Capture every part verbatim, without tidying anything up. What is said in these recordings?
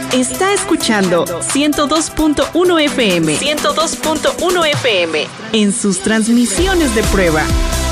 Está escuchando ciento dos punto uno F M. ciento dos punto uno F M. En sus transmisiones de prueba.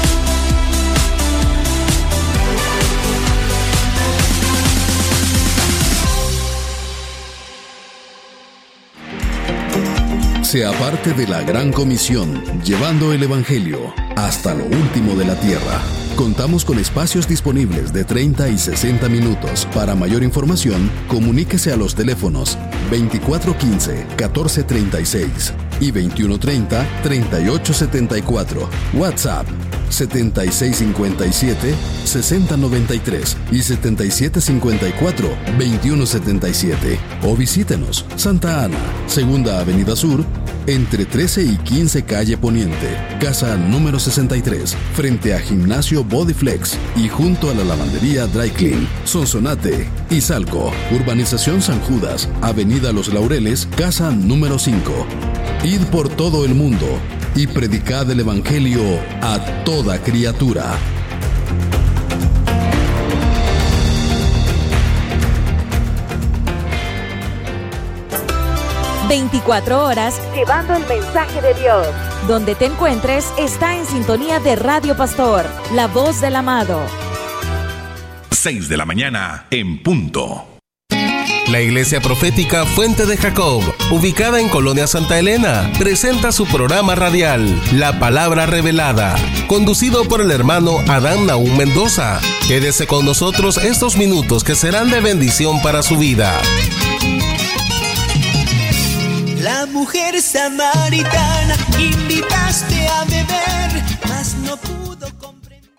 Sea parte de la Gran Comisión, llevando el Evangelio hasta lo último de la tierra. Contamos con espacios disponibles de treinta y sesenta minutos. Para mayor información, comuníquese a los teléfonos veinticuatro quince, catorce treinta y seis y veintiuno treinta, treinta y ocho setenta y cuatro. WhatsApp setenta y seis cincuenta y siete, sesenta noventa y tres y setenta y siete cincuenta y cuatro, veintiuno setenta y siete. O visítenos, Santa Ana, Segunda Avenida Sur, entre trece y quince Calle Poniente, casa número sesenta y tres, frente a Gimnasio Bodyflex y junto a la lavandería Dry Clean, Sonsonate, Izalco, Urbanización San Judas, Avenida Los Laureles, casa número cinco. Id por todo el mundo y predicad el Evangelio a toda criatura. veinticuatro horas llevando el mensaje de Dios. Donde te encuentres está en sintonía de Radio Pastor, la voz del amado. seis de la mañana en punto. La Iglesia Profética Fuente de Jacob, ubicada en Colonia Santa Elena, presenta su programa radial, La Palabra Revelada, conducido por el hermano Adán Nahum Mendoza. Quédese con nosotros estos minutos que serán de bendición para su vida. La mujer samaritana invitaste a beber, mas no pudo comprender.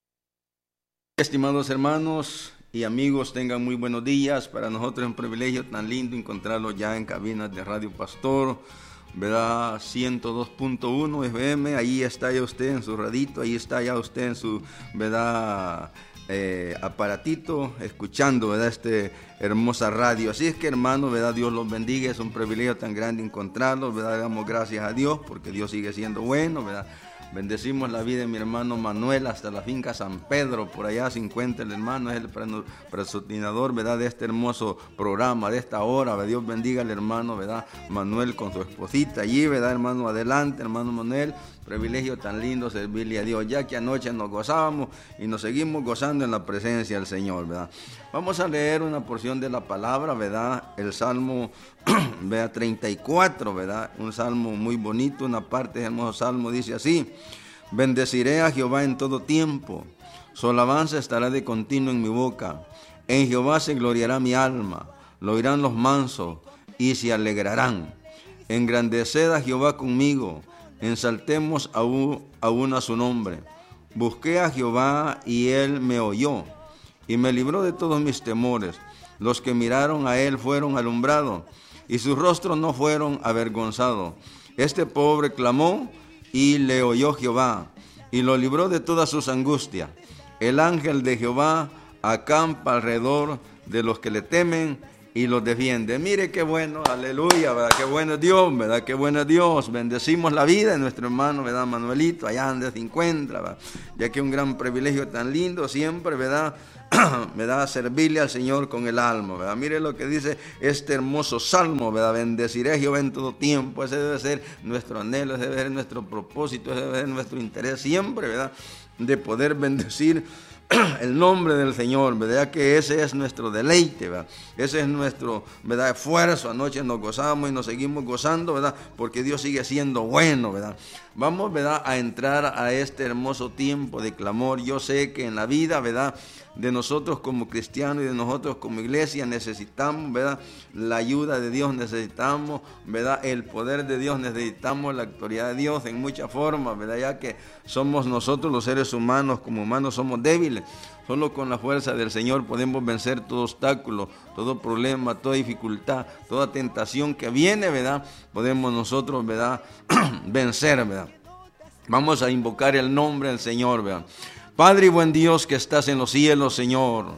Estimados hermanos y amigos, tengan muy buenos días. Para nosotros es un privilegio tan lindo encontrarlos ya en cabinas de Radio Pastor, ¿verdad? ciento dos punto uno F M, ahí está ya usted en su radito, ahí está ya usted en su, ¿verdad?, Eh, aparatito, escuchando, ¿verdad?, este hermosa radio. Así es que, hermanos, ¿verdad?, Dios los bendiga. Es un privilegio tan grande encontrarlos, ¿verdad? Damos gracias a Dios porque Dios sigue siendo bueno, ¿verdad? Bendecimos la vida de mi hermano Manuel hasta la finca San Pedro, por allá se encuentra el hermano, es el patrocinador, ¿verdad?, de este hermoso programa, de esta hora, ¿verdad? Dios bendiga al hermano, ¿verdad?, Manuel con su esposita allí, ¿verdad, hermano? Adelante, hermano Manuel, privilegio tan lindo servirle a Dios, ya que anoche nos gozábamos y nos seguimos gozando en la presencia del Señor, ¿verdad? Vamos a leer una porción de la palabra, ¿verdad? El Salmo, ¿verdad?, treinta y cuatro, ¿verdad? Un salmo muy bonito, una parte del hermoso salmo dice así: bendeciré a Jehová en todo tiempo, su alabanza estará de continuo en mi boca. En Jehová se gloriará mi alma, lo oirán los mansos y se alegrarán. Engrandeced a Jehová conmigo, ensaltemos aún, aún a su nombre. Busqué a Jehová y él me oyó y me libró de todos mis temores. Los que miraron a él fueron alumbrados y sus rostros no fueron avergonzados. Este pobre clamó y le oyó Jehová y lo libró de todas sus angustias. El ángel de Jehová acampa alrededor de los que le temen y los defiende. Mire qué bueno, aleluya, ¿verdad? Qué bueno es Dios, ¿verdad? Qué bueno es Dios. Bendecimos la vida de nuestro hermano, ¿verdad?, Manuelito, allá donde se encuentra, ¿verdad? Ya que es un gran privilegio tan lindo siempre, ¿verdad?, ¿verdad?, servirle al Señor con el alma, ¿verdad? Mire lo que dice este hermoso salmo, ¿verdad? Bendeciré a Jehová en todo tiempo. Ese debe ser nuestro anhelo, ese debe ser nuestro propósito, ese debe ser nuestro interés siempre, ¿verdad?, de poder bendecir el nombre del Señor, ¿verdad?, que ese es nuestro deleite, ¿verdad? Ese es nuestro, ¿verdad?, esfuerzo. Anoche nos gozamos y nos seguimos gozando, ¿verdad?, porque Dios sigue siendo bueno, ¿verdad? Vamos, ¿verdad?, a entrar a este hermoso tiempo de clamor. Yo sé que en la vida, ¿verdad?, de nosotros como cristianos y de nosotros como iglesia necesitamos, ¿verdad?, la ayuda de Dios, necesitamos, ¿verdad?, el poder de Dios, necesitamos la autoridad de Dios en muchas formas, ¿verdad?, ya que somos nosotros los seres humanos, como humanos somos débiles. Solo con la fuerza del Señor podemos vencer todo obstáculo, todo problema, toda dificultad, toda tentación que viene, ¿verdad?, podemos nosotros, ¿verdad?, vencer, ¿verdad? Vamos a invocar el nombre del Señor, ¿verdad? Padre y buen Dios que estás en los cielos, Señor,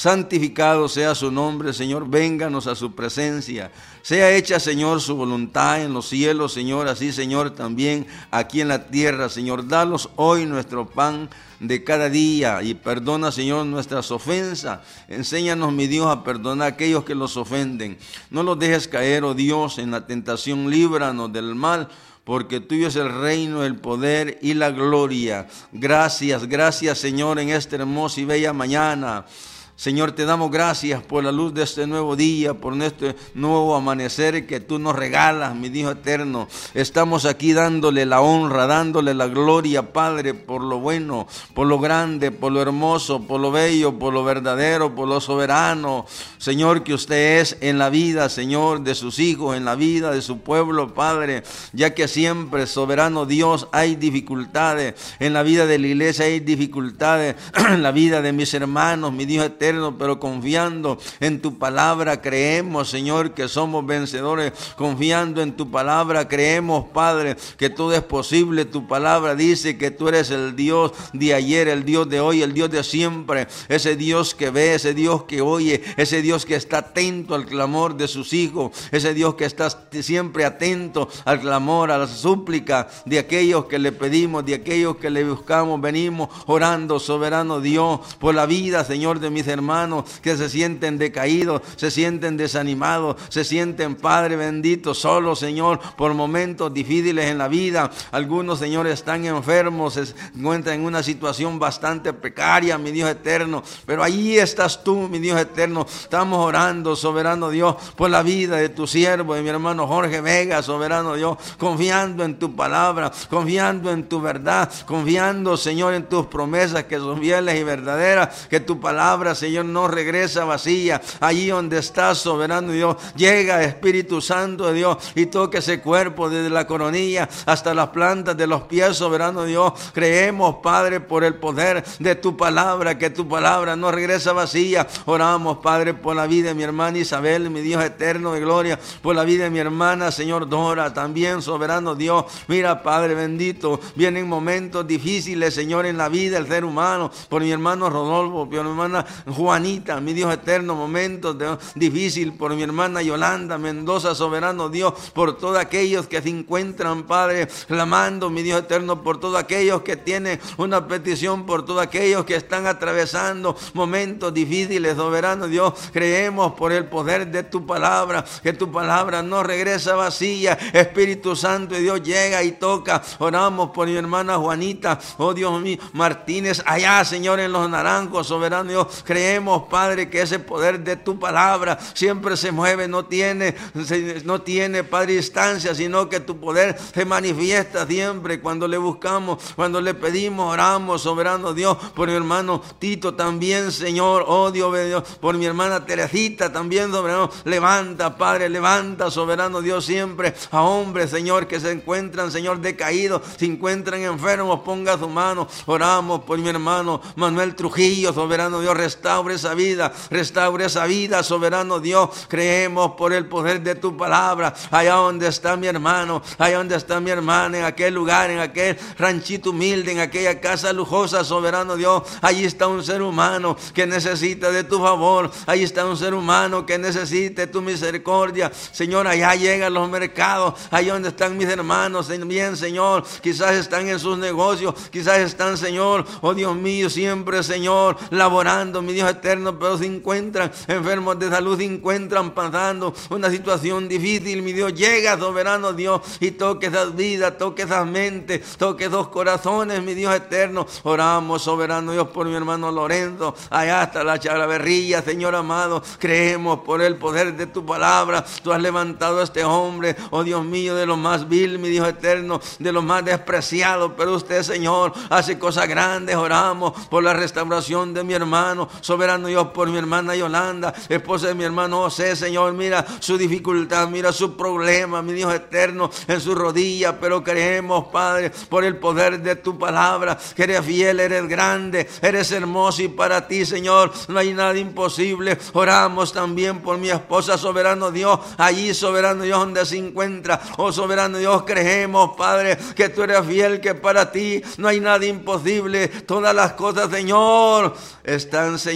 santificado sea su nombre, Señor, vénganos a su presencia. Sea hecha, Señor, su voluntad en los cielos, Señor, así, Señor, también aquí en la tierra, Señor. Danos hoy nuestro pan de cada día y perdona, Señor, nuestras ofensas. Enséñanos, mi Dios, a perdonar a aquellos que los ofenden. No los dejes caer, oh Dios, en la tentación, líbranos del mal, porque tuyo es el reino, el poder y la gloria. Gracias, gracias, Señor, en esta hermosa y bella mañana. Señor, te damos gracias por la luz de este nuevo día, por este nuevo amanecer que tú nos regalas, mi Dios eterno. Estamos aquí dándole la honra, dándole la gloria, Padre, por lo bueno, por lo grande, por lo hermoso, por lo bello, por lo verdadero, por lo soberano. Señor, que usted es en la vida, Señor, de sus hijos, en la vida de su pueblo, Padre, ya que siempre, soberano Dios, hay dificultades. En la vida de la iglesia hay dificultades, en la vida de mis hermanos, mi Dios eterno. Pero confiando en tu palabra creemos, Señor, que somos vencedores. Confiando en tu palabra creemos, Padre, que todo es posible. Tu palabra dice que tú eres el Dios de ayer, el Dios de hoy, el Dios de siempre. Ese Dios que ve, ese Dios que oye, ese Dios que está atento al clamor de sus hijos, ese Dios que está siempre atento al clamor, a la súplica de aquellos que le pedimos, de aquellos que le buscamos. Venimos orando, soberano Dios, por la vida, Señor, de mis hermanos que se sienten decaídos, se sienten desanimados, se sienten, Padre bendito, solos, Señor, por momentos difíciles en la vida. Algunos, Señor, están enfermos, se encuentran en una situación bastante precaria, mi Dios eterno, pero ahí estás tú, mi Dios eterno. Estamos orando, soberano Dios, por la vida de tu siervo, de mi hermano Jorge Vega, soberano Dios, confiando en tu palabra, confiando en tu verdad, confiando, Señor, en tus promesas que son fieles y verdaderas, que tu palabra, Señor, no regresa vacía. Allí donde estás, soberano Dios, llega Espíritu Santo de Dios y toque ese cuerpo desde la coronilla hasta las plantas de los pies, soberano Dios. Creemos, Padre, por el poder de tu palabra, que tu palabra no regresa vacía. Oramos, Padre, por la vida de mi hermana Isabel, mi Dios eterno de gloria, por la vida de mi hermana, Señor, Dora, también, soberano Dios. Mira, Padre bendito, vienen momentos difíciles, Señor, en la vida del ser humano, por mi hermano Rodolfo, por mi hermana Juanita, mi Dios eterno, momentos de, difícil, por mi hermana Yolanda Mendoza, soberano Dios, por todos aquellos que se encuentran, Padre, clamando, mi Dios eterno, por todos aquellos que tienen una petición, por todos aquellos que están atravesando momentos difíciles, soberano Dios. Creemos por el poder de tu palabra, que tu palabra no regresa vacía. Espíritu Santo de Dios, llega y toca. Oramos por mi hermana Juanita, oh Dios mío, Martínez, allá, Señor, en Los Naranjos, soberano Dios. Creemos, Padre, que ese poder de tu palabra siempre se mueve, no tiene, se, no tiene, Padre, distancia, sino que tu poder se manifiesta siempre cuando le buscamos, cuando le pedimos, oramos, soberano Dios, por mi hermano Tito también, Señor, oh Dios de Dios, por mi hermana Teresita también, soberano, levanta, Padre, levanta, soberano Dios, siempre a hombres, Señor, que se encuentran, Señor, decaídos, se encuentran enfermos, ponga su mano. Oramos por mi hermano Manuel Trujillo, soberano Dios, restaure esa vida, restaure esa vida, soberano Dios. Creemos por el poder de tu palabra, allá donde está mi hermano, allá donde está mi hermana, en aquel lugar, en aquel ranchito humilde, en aquella casa lujosa, soberano Dios. Allí está un ser humano que necesita de tu favor, allí está un ser humano que necesita tu misericordia, Señor. Allá llegan los mercados, allá donde están mis hermanos, bien, Señor, quizás están en sus negocios, quizás están, Señor, oh Dios mío, siempre, Señor, laborando, mi Dios eterno, pero se encuentran enfermos de salud, se encuentran pasando una situación difícil, mi Dios. Llega, soberano Dios, y toque esas vidas, toque esas mentes, toque esos corazones, mi Dios eterno. Oramos, soberano Dios, por mi hermano Lorenzo, allá hasta la Chalaverrilla, Señor amado. Creemos por el poder de tu palabra, tú has levantado a este hombre, oh Dios mío, de lo más vil, mi Dios eterno, de lo más despreciado, pero usted, Señor, hace cosas grandes. Oramos por la restauración de mi hermano, soberano Dios, por mi hermana Yolanda, esposa de mi hermano José, Señor. Mira su dificultad, mira su problema, mi Dios eterno, en su rodilla, pero creemos, Padre, por el poder de tu palabra, que eres fiel, eres grande, eres hermoso, y para ti, Señor, no hay nada imposible. Oramos también por mi esposa, soberano Dios, allí, soberano Dios, donde se encuentra, oh soberano Dios. Creemos, Padre, que tú eres fiel, que para ti no hay nada imposible. Todas las cosas, Señor, están, Señor,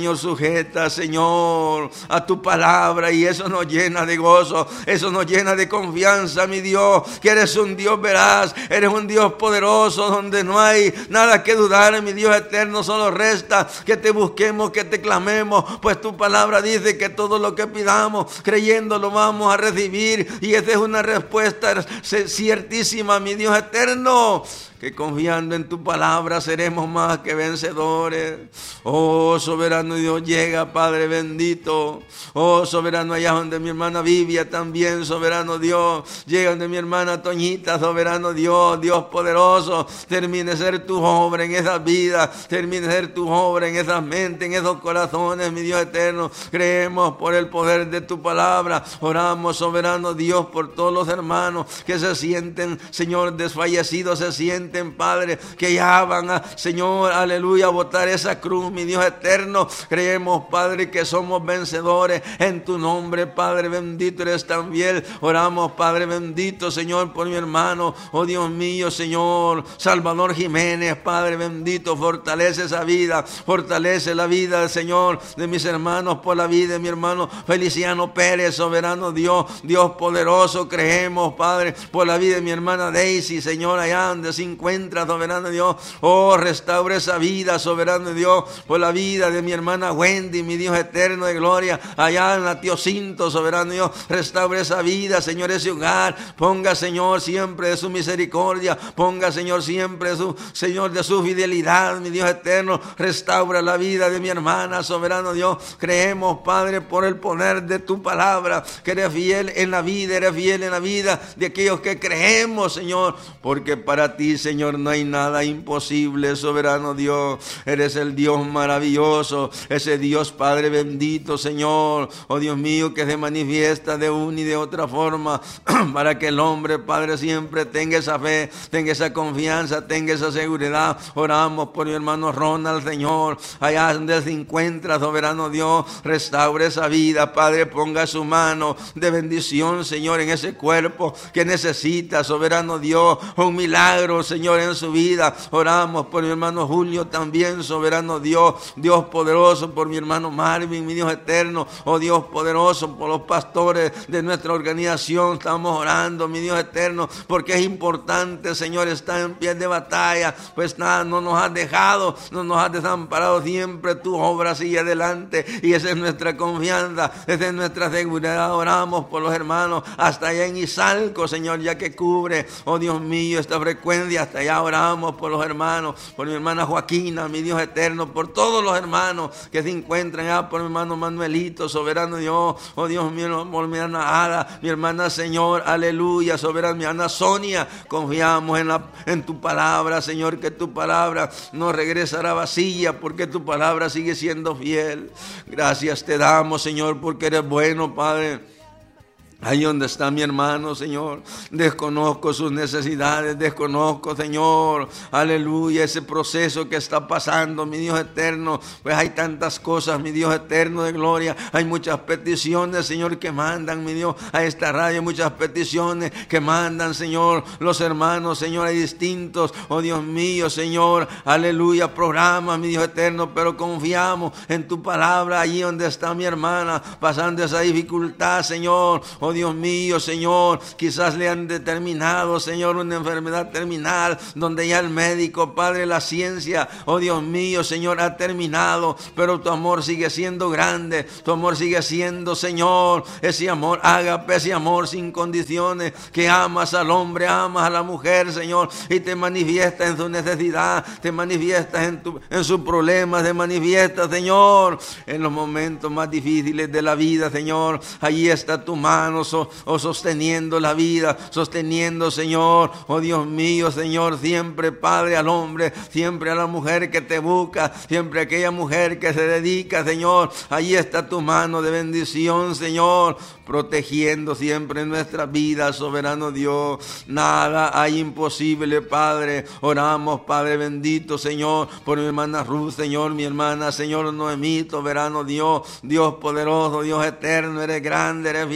Señor, sujeta, Señor, a tu palabra, y eso nos llena de gozo, eso nos llena de confianza, mi Dios, que eres un Dios veraz, eres un Dios poderoso, donde no hay nada que dudar, mi Dios eterno. Solo resta que te busquemos, que te clamemos, pues tu palabra dice que todo lo que pidamos, creyendo lo vamos a recibir, y esa es una respuesta ciertísima, mi Dios eterno, que confiando en tu palabra seremos más que vencedores. Oh, soberano Dios, llega, Padre bendito. Oh, soberano, allá donde mi hermana Vivia también, soberano Dios, llega donde mi hermana Toñita, soberano Dios, Dios poderoso, termine de ser tu obra en esas vidas, termine de ser tu obra en esas mentes, en esos corazones, mi Dios eterno. Creemos por el poder de tu palabra, oramos, soberano Dios, por todos los hermanos que se sienten, Señor, desfallecidos, se sienten, Padre, que ya van a, Señor, aleluya, a botar esa cruz, mi Dios eterno. Creemos, Padre, que somos vencedores en tu nombre, Padre bendito, eres también. Oramos, Padre bendito, Señor, por mi hermano, oh Dios mío, Señor, Salvador Jiménez, Padre bendito, fortalece esa vida, fortalece la vida, Señor, de mis hermanos, por la vida de mi hermano Feliciano Pérez, soberano Dios, Dios poderoso. Creemos, Padre, por la vida de mi hermana Daisy, Señor, allá donde se encuentra, soberano Dios. Oh, restaura esa vida, soberano Dios, por la vida de mi hermana Wendy, mi Dios eterno de gloria, allá en la Tío Cinto, soberano Dios. Restaura esa vida, Señor, ese hogar. Ponga, Señor, siempre de su misericordia. Ponga, Señor, siempre de su, Señor, de su fidelidad, mi Dios eterno. Restaura la vida de mi hermana, soberano Dios. Creemos, Padre, por el poder de tu palabra, que eres fiel en la vida, eres fiel en la vida de aquellos que creemos, Señor, porque para ti, Señor, no hay nada imposible, soberano Dios. Eres el Dios maravilloso, ese Dios, Padre bendito, Señor, oh Dios mío, que se manifiesta de una y de otra forma para que el hombre, Padre, siempre tenga esa fe, tenga esa confianza, tenga esa seguridad. Oramos por mi hermano Ronald, Señor, allá donde se encuentra, soberano Dios. Restaure esa vida, Padre, ponga su mano de bendición, Señor, en ese cuerpo que necesita, soberano Dios, un milagro, Señor, en su vida. Oramos por mi hermano Julio también, soberano Dios, Dios poderoso, por mi hermano Marvin, mi Dios eterno, oh Dios poderoso, por los pastores de nuestra organización. Estamos orando, mi Dios eterno, porque es importante, Señor, estar en pie de batalla, pues nada, no nos has dejado, no nos has desamparado, siempre tu obra sigue adelante, y esa es nuestra confianza, esa es nuestra seguridad. Oramos por los hermanos hasta allá en Izalco, Señor, ya que cubre, oh Dios mío, esta frecuencia, hasta allá oramos por los hermanos, por mi hermana Joaquina, mi Dios eterno, por todos los hermanos que se encuentran allá, por mi hermano Manuelito, soberano Dios, oh Dios mío, por mi hermana Ada, mi hermana, Señor, aleluya, soberano, mi hermana Sonia. Confiamos en, la, en tu palabra, Señor, que tu palabra no regresará vacía, porque tu palabra sigue siendo fiel. Gracias te damos, Señor, porque eres bueno, Padre. Ahí donde está mi hermano, Señor, desconozco sus necesidades, desconozco, Señor, aleluya, ese proceso que está pasando, mi Dios eterno. Pues hay tantas cosas, mi Dios eterno de gloria, hay muchas peticiones, Señor, que mandan, mi Dios, a esta radio, muchas peticiones que mandan, Señor, los hermanos, Señor, hay distintos, oh Dios mío, Señor, aleluya, programas, mi Dios eterno, pero confiamos en tu palabra, allí donde está mi hermana, pasando esa dificultad, Señor. Oh Dios mío, Señor, quizás le han determinado, Señor, una enfermedad terminal, donde ya el médico, Padre, la ciencia, oh Dios mío, Señor, ha terminado, pero tu amor sigue siendo grande, tu amor sigue siendo, Señor, ese amor ágape, ese amor sin condiciones, que amas al hombre, amas a la mujer, Señor, y te manifiesta en su necesidad, te manifiestas en, tu, en sus problemas, te manifiestas, Señor, en los momentos más difíciles de la vida, Señor. Allí está tu mano, o oh, sosteniendo la vida, sosteniendo, Señor, oh Dios mío, Señor, siempre, Padre, al hombre, siempre a la mujer que te busca, siempre a aquella mujer que se dedica, Señor. Allí está tu mano de bendición, Señor, protegiendo siempre nuestra vida, soberano Dios. Nada hay imposible, Padre. Oramos, Padre bendito, Señor, por mi hermana Ruth, Señor, mi hermana, Señor, Noemí, soberano Dios, Dios poderoso, Dios eterno, eres grande, eres fiel, eres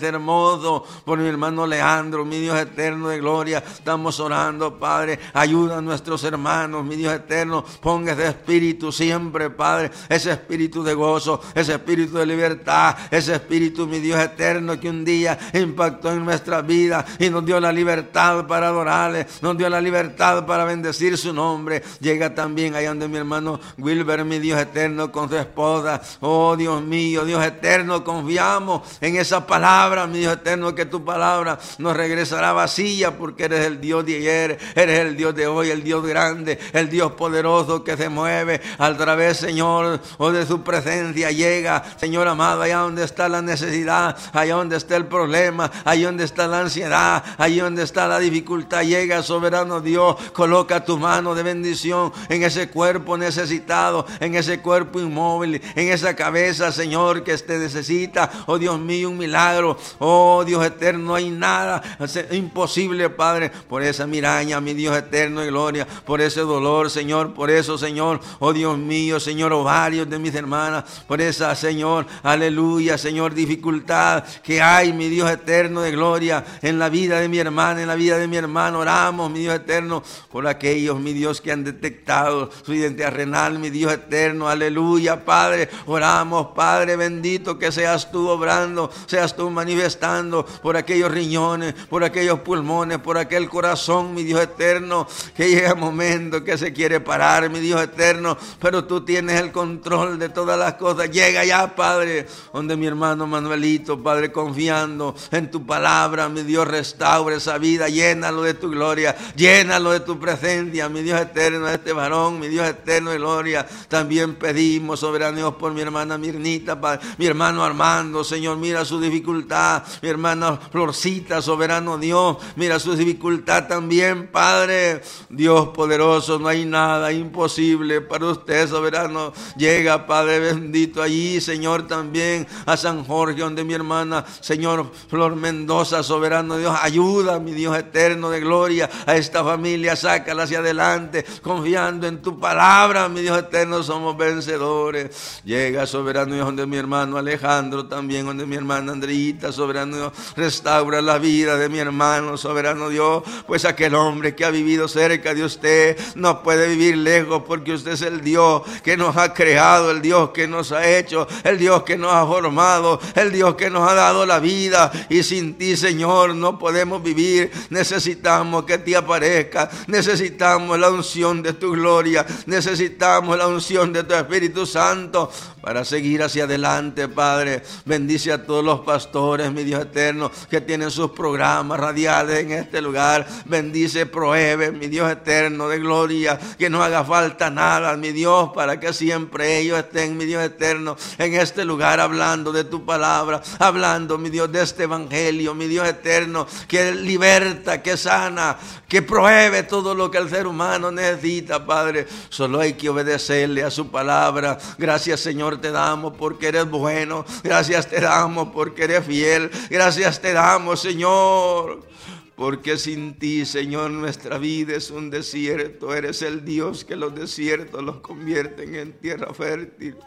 hermoso, por mi hermano Leandro, mi Dios eterno de gloria. Estamos orando, Padre, ayuda a nuestros hermanos, mi Dios eterno. Ponga ese espíritu siempre, Padre, ese espíritu de gozo, ese espíritu de libertad, ese espíritu, mi Dios eterno, que un día impactó en nuestra vida y nos dio la libertad para adorarle, nos dio la libertad para bendecir su nombre. Llega también allá donde mi hermano Wilber, mi Dios eterno, con su esposa. Oh Dios mío, Dios eterno, confiamos en esa palabra, mi Dios eterno, que tu palabra nos regresará vacía, porque eres el Dios de ayer, eres el Dios de hoy, el Dios grande, el Dios poderoso que se mueve a través, Señor, o de su presencia. Llega, Señor amado, allá donde está la necesidad, allá donde está el problema, allá donde está la ansiedad, allá donde está la dificultad. Llega, soberano Dios, coloca tu mano de bendición en ese cuerpo necesitado, en ese cuerpo inmóvil, en esa cabeza, Señor, que te necesita. Oh Dios mío, un milagro. Oh Dios eterno, no hay nada imposible, Padre, por esa miraña, mi Dios eterno de gloria, por ese dolor, Señor, por eso, Señor, oh Dios mío, Señor, ovarios de mis hermanas, por esa, Señor, aleluya, Señor, dificultad que hay, mi Dios eterno de gloria, en la vida de mi hermana, en la vida de mi hermano. Oramos, mi Dios eterno, por aquellos, mi Dios, que han detectado su identidad renal, mi Dios eterno, aleluya, Padre. Oramos, Padre bendito, que seas tú obrando, seas tú manifestando por aquellos riñones, por aquellos pulmones, por aquel corazón, mi Dios eterno, que llega un momento que se quiere parar, mi Dios eterno, pero tú tienes el control de todas las cosas. Llega ya, Padre, donde mi hermano Manuelito, Padre, confiando en tu palabra, mi Dios, restaure esa vida, llénalo de tu gloria, llénalo de tu presencia, mi Dios eterno, este varón, mi Dios eterno de gloria. También pedimos, soberano Dios, por mi hermana Mirnita, Padre, mi hermano Armando, Señor, mira su dificultad, mi hermana Florcita, soberano Dios, mira su dificultad también, Padre, Dios poderoso, no hay nada imposible para usted, soberano. Llega, Padre bendito, allí, Señor, también a San Jorge, donde mi hermana, Señor, Flor Mendoza, soberano Dios, ayuda, mi Dios eterno de gloria, a esta familia, sácala hacia adelante, confiando en tu palabra, mi Dios eterno, somos vencedores. Llega, soberano Dios, donde mi hermano Alejandro, también donde mi hermana Andreita, soberano Dios, restaura la vida de mi hermano, soberano Dios, pues aquel hombre que ha vivido cerca de usted no puede vivir lejos, porque usted es el Dios que nos ha creado, el Dios que nos ha hecho, el Dios que nos ha formado, el Dios que nos ha dado la vida, y sin ti, Señor, no podemos vivir. Necesitamos que te aparezca, necesitamos la unción de tu gloria, necesitamos la unción de tu Espíritu Santo para seguir hacia adelante, Padre. Bendice a todos los pastores, mi Dios eterno, que tienen sus programas radiales en este lugar. Bendice, prohíbe, mi Dios eterno de gloria, que no haga falta nada, mi Dios, para que siempre ellos estén, mi Dios eterno, en este lugar hablando de tu palabra, hablando, mi Dios, de este evangelio, mi Dios eterno, que liberta, que sana, que prohíbe todo lo que el ser humano necesita, Padre. Solo hay que obedecerle a su palabra. Gracias, Señor, te damos porque eres bueno. Gracias te damos porque eres fiel. Gracias te damos, Señor, porque sin ti, Señor, nuestra vida es un desierto. Eres el Dios que los desiertos los convierten en tierra fértil.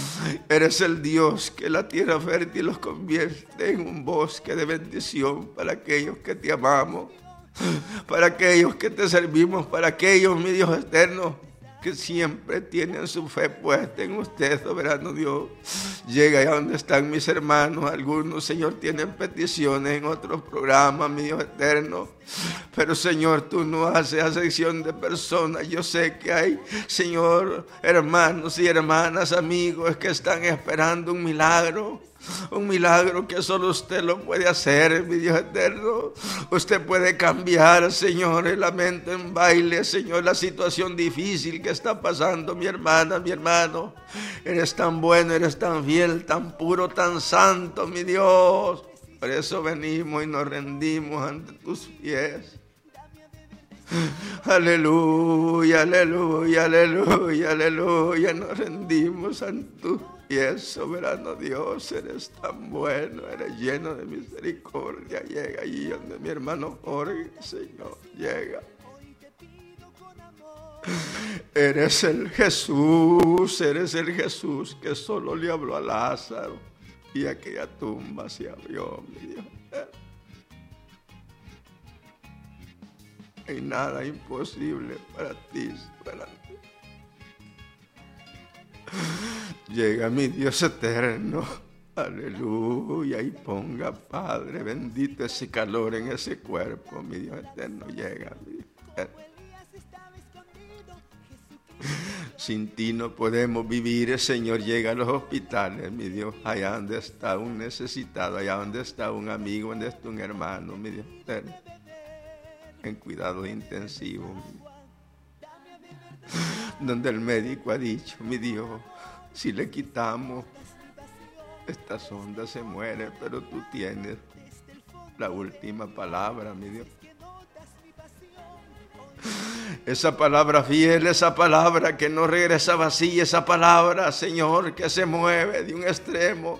Eres el Dios que la tierra fértil los convierte en un bosque de bendición para aquellos que te amamos, para aquellos que te servimos, para aquellos, mi Dios eterno, que siempre tienen su fe puesta en usted, soberano Dios. Llega allá donde están mis hermanos. Algunos, Señor, tienen peticiones en otros programas, mi Dios eterno. Pero, Señor, tú no haces acepción de personas. Yo sé que hay, Señor, hermanos y hermanas, amigos, que están esperando un milagro. Un milagro que solo usted lo puede hacer, mi Dios eterno. Usted puede cambiar, Señor, el lamento en baile, Señor, la situación difícil que está pasando mi hermana, mi hermano. Eres tan bueno, eres tan fiel, tan puro, tan santo, mi Dios. Por eso venimos y nos rendimos ante tus pies. Aleluya, aleluya, aleluya, aleluya. Nos rendimos ante tus pies, soberano Dios. Eres tan bueno, eres lleno de misericordia. Llega allí donde mi hermano Jorge, Señor, llega. Eres el Jesús, eres el Jesús que solo le habló a Lázaro. y aquella tumba se abrió, mi Dios. Hay nada imposible para ti, para ti. Llega mi Dios eterno, aleluya, y ponga, Padre bendito, ese calor en ese cuerpo, mi Dios eterno, llega, mi Dios eterno. Sin ti no podemos vivir, Señor, llega a los hospitales, mi Dios, allá donde está un necesitado, allá donde está un amigo, donde está un hermano, mi Dios eterno, en cuidados intensivos, donde el médico ha dicho, mi Dios, si le quitamos esta sonda se muere, pero tú tienes la última palabra, mi Dios. Esa palabra fiel, esa palabra que no regresa vacía, esa palabra, Señor, que se mueve de un extremo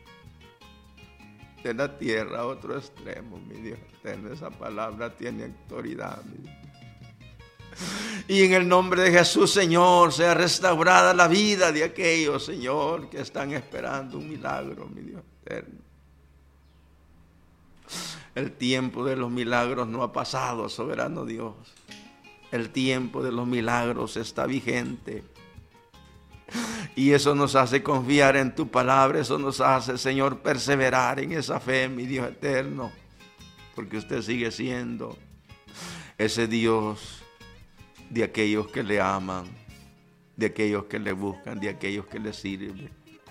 de la tierra a otro extremo, mi Dios eterno. Esa palabra tiene autoridad, mi Dios. Y en el nombre de Jesús, Señor, sea restaurada la vida de aquellos, Señor, que están esperando un milagro, mi Dios eterno. El tiempo de los milagros no ha pasado, soberano Dios. El tiempo de los milagros está vigente. Y eso nos hace confiar en tu palabra, eso nos hace, Señor, perseverar en esa fe, mi Dios eterno. Porque usted sigue siendo ese Dios de aquellos que le aman, de aquellos que le buscan, de aquellos que le sirven.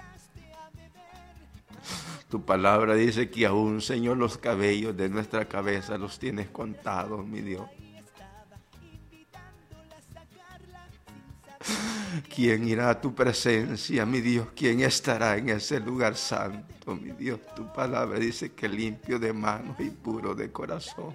Tu palabra dice que aún, Señor, los cabellos de nuestra cabeza los tienes contados, mi Dios. ¿Quién irá a tu presencia, mi Dios? ¿Quién estará en ese lugar santo, mi Dios? Tu palabra dice que limpio de manos y puro de corazón.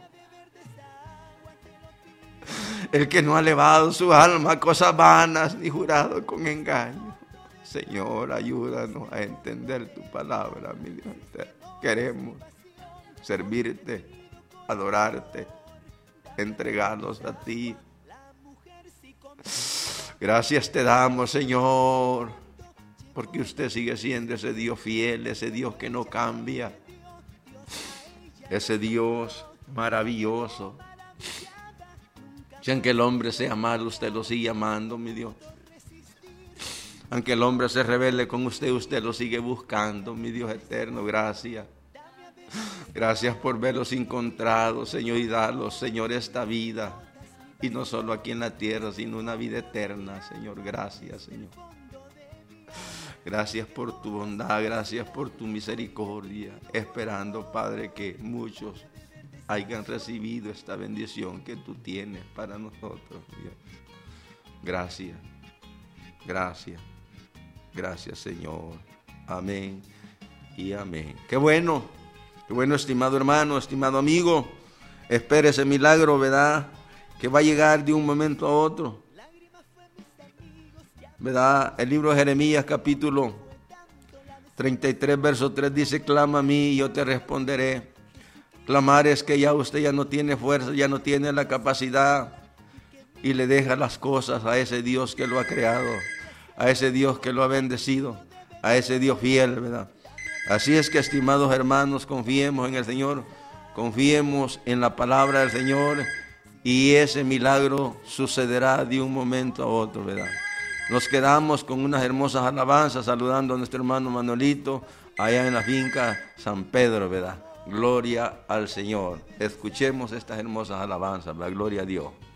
El que no ha elevado su alma a cosas vanas ni jurado con engaño. Señor, ayúdanos a entender tu palabra, mi Dios. Queremos servirte, adorarte, entregarnos a ti. Gracias te damos, Señor, porque usted sigue siendo ese Dios fiel, ese Dios que no cambia, ese Dios maravilloso. Si aunque el hombre sea malo, usted lo sigue amando, mi Dios. Aunque el hombre se rebele con usted, usted lo sigue buscando, mi Dios eterno. Gracias. Gracias por verlos encontrados, Señor, y darlos, Señor, esta vida. Y no solo aquí en la tierra, sino una vida eterna, Señor. Gracias, Señor. Gracias por tu bondad, gracias por tu misericordia. Esperando, Padre, que muchos hayan recibido esta bendición que tú tienes para nosotros, Dios. Gracias, gracias, gracias, Señor. Amén y amén. Qué bueno, qué bueno, estimado hermano, estimado amigo. Espere ese milagro, ¿verdad?, que va a llegar de un momento a otro, ¿verdad? El libro de Jeremías, capítulo treinta y tres, verso tres, dice: clama a mí y yo te responderé. Clamar es que ya usted ya no tiene fuerza, ya no tiene la capacidad, y le deja las cosas a ese Dios que lo ha creado, a ese Dios que lo ha bendecido, a ese Dios fiel, ¿verdad? Así es que, estimados hermanos, confiemos en el Señor, confiemos en la palabra del Señor, y ese milagro sucederá de un momento a otro, ¿verdad? Nos quedamos con unas hermosas alabanzas, saludando a nuestro hermano Manolito, allá en la finca San Pedro, ¿verdad? Gloria al Señor. Escuchemos estas hermosas alabanzas, la gloria a Dios.